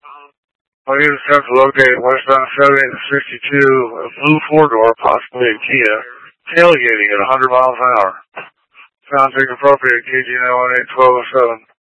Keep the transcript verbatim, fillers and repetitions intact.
I need to start to locate westbound seventy to sixty-two, a blue four-door, possibly a Kia, tailgating at one hundred miles an hour. Sounds inappropriate, K G nine one eight, twelve oh seven.